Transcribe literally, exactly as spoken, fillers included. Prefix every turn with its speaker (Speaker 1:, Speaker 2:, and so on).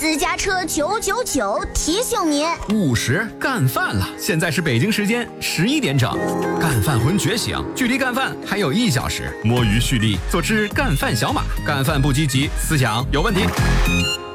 Speaker 1: 私家车九九九提醒您，
Speaker 2: 午时干饭了，现在是北京时间十一点整，干饭魂觉醒，距离干饭还有一小时，摸鱼蓄力，做只干饭小马，干饭不积极，思想有问题。